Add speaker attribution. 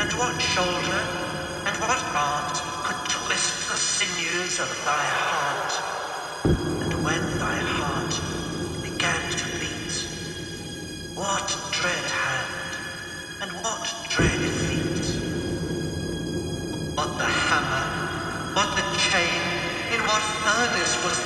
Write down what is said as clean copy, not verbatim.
Speaker 1: And what shoulder and what art could twist the sinews of thy heart? And when thy heart began to beat, what dread hand and what dread feet? What the hammer, what the chain, in what furnace was